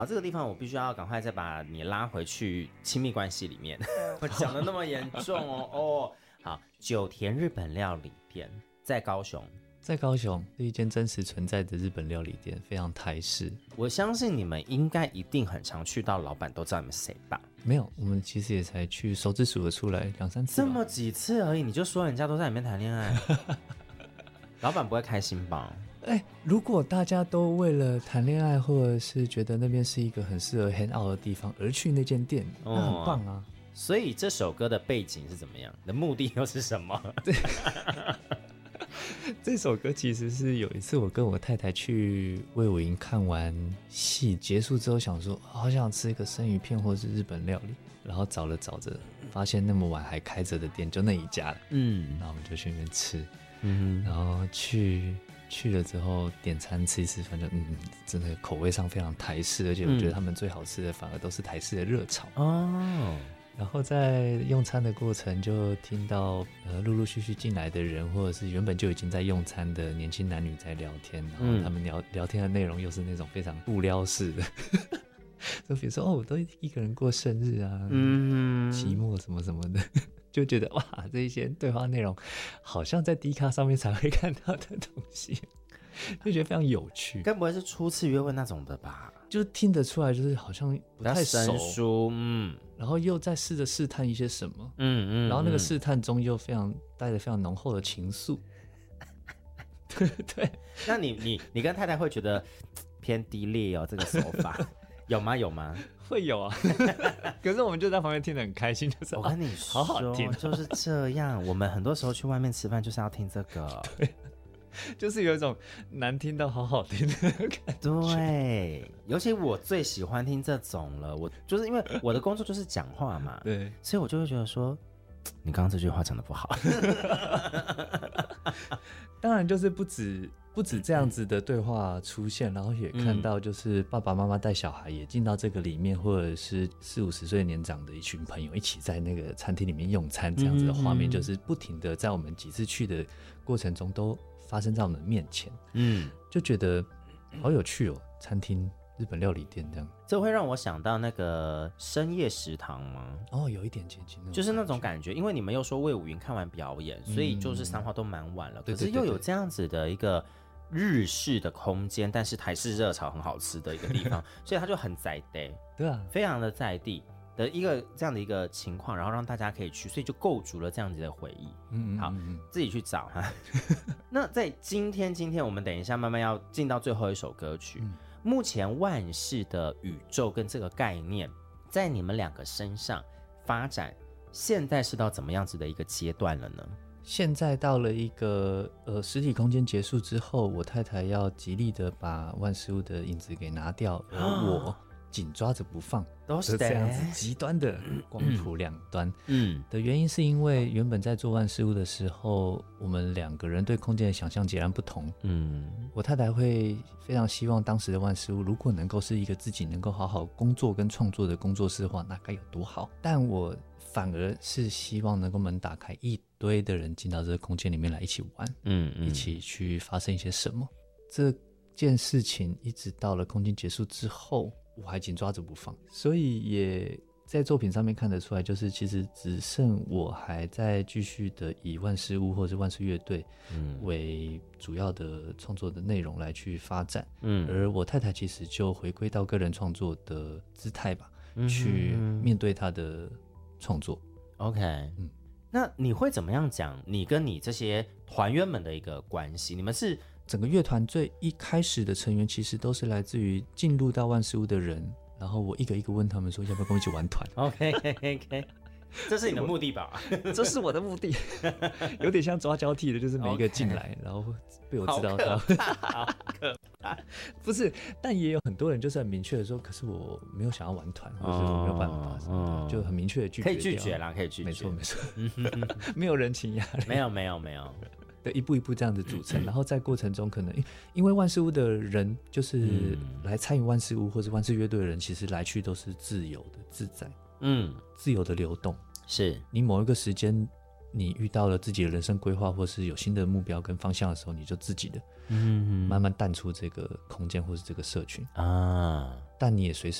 好，这个地方我必须要赶快再把你拉回去亲密关系里面。我讲的那么严重哦。好，九田日本料理店在高雄。 在高雄是一间真实存在的日本料理店，非常台式。 我相信你们应该一定很常去到，老板都知道你们谁吧？ 没有，我们其实也才去手指数得出来2-3次， 这么几次而已，你就说人家都在里面谈恋爱，老板不会开心吧？ 如果大家都为了谈恋爱，或者是觉得那边是一个很适合 hang out 的地方而去那间店，那很棒啊。 所以这首歌的背景是怎么样？的目的又是什么？ 这首歌其实是有一次我跟我太太去卫武营看完戏结束之后，想说好想吃一个生鱼片或是日本料理，然后找着发现那么晚还开着的店就那一家了。然后我们就去那边吃。然后去了之后点餐吃一吃饭，就真的口味上非常台式，而且我觉得他们最好吃的反而都是台式的热炒。然后在用餐的过程就听到陆陆续续进来的人，或者是原本就已经在用餐的年轻男女在聊天，然后他们聊天的内容又是那种非常不撩式的。就比如说我都一个人过生日啊，期末什么什么的。就觉得哇，这一些对话内容好像在 D 卡上面才会看到的东西，就觉得非常有趣。 该不会是初次约会那种的吧？ 就听得出来，就是好像不太熟，然后又在试着试探一些什么，然后那个试探中又带着非常浓厚的情愫。对， 那你跟太太会觉得偏低劣哦，这个手法有吗？ 会有啊。可是我们就在旁边听得很开心，就是我跟你说， 好好听， 就是这样。我们很多时候去外面吃饭就是要听这个， 对，就是有一种难听到好好听的感觉。 对，尤其我最喜欢听这种了。我就是因为我的工作就是讲话嘛， 对， 所以我就会觉得说，你刚刚这句话讲得不好。 当然就是不止这样子的对话出现，然后也看到就是爸爸妈妈带小孩也进到这个里面，或者是40-50岁年长的一群朋友一起在那个餐厅里面用餐，这样子的画面就是不停的在我们几次去的过程中都发生在我们面前。就觉得好有趣哦，餐厅日本料理店这样。 这会让我想到那个深夜食堂吗？ 有一点接近， 就是那种感觉。因为你们又说卫武营看完表演，所以就是三花都蛮晚了，可是又有这样子的一个日式的空间，但是台式热炒很好吃的一个地方，所以它就很在地， 对啊， 非常的在地的一个这样的一个情况，然后让大家可以去，所以就构筑了这样子的回忆。好，自己去找哈。那在今天我们等一下慢慢要进到最后一首歌曲。目前万事的宇宙跟这个概念，在你们两个身上发展，现在是到怎么样子的一个阶段了呢？ 现在到了一个实体空间结束之后，我太太要极力的把万事屋的影子给拿掉，而我紧抓着不放， 都是这样子极端的光谱两端。的原因是因为原本在做万事屋的时候，我们两个人对空间的想象截然不同。我太太会非常希望当时的万事屋如果能够是一个自己能够好好工作跟创作的工作室的话，那该有多好。但我反而是希望能够门打开，一堆的人进到这个空间里面来一起玩，一起去发生一些什么。这件事情一直到了空间结束之后，我还紧抓着不放，所以也在作品上面看得出来，就是其实只剩我还在继续的以万事屋或者是万事乐队为主要的创作的内容来去发展，而我太太其实就回归到个人创作的姿态吧，去面对她的创作。 OK，那你会怎么样讲你跟你这些团员们的一个关系？你们是整个乐团最一开始的成员其实都是来自于进入到万事屋的人，然后我一个一个问他们说要不要跟我一起玩团。 OK， 这是你的目的吧？ 这是我的目的。有点像抓交替的，就是每一个进来然后被我知道到。 好可怕。 不是，但也有很多人就是很明确的说，可是我没有想要玩团，或者是我没有办法什么的，就很明确的拒绝掉。 可以拒绝啦，可以拒绝， 没错没错。没有人情压力， 没有对，一步一步这样子组成，然后在过程中可能因为万事屋的人就是来参与万事屋或者万事乐队的人，其实来去都是自由的、自在，自由的流动。 是你某一个时间你遇到了自己的人生规划或是有新的目标跟方向的时候，你就自己的慢慢淡出这个空间或是这个社群啊。但你也随时